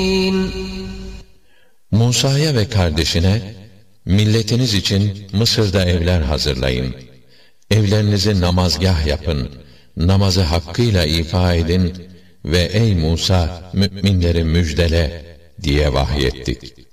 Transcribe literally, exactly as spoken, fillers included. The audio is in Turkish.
Musa'ya ve kardeşine, milletiniz için Mısır'da evler hazırlayın. Evlerinizi namazgâh yapın, namazı hakkıyla ifa edin ve ey Musa, müminleri müjdele diye vahyettik.